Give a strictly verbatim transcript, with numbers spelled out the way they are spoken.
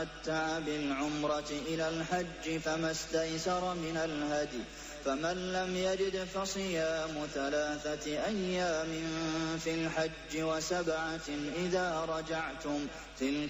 تمتع بالعمرة إلى الحج فما استيسر من الهدي فمن لم يجد فصيام ثلاثة أيام في الحج وسبعة إذا رجعتم تلك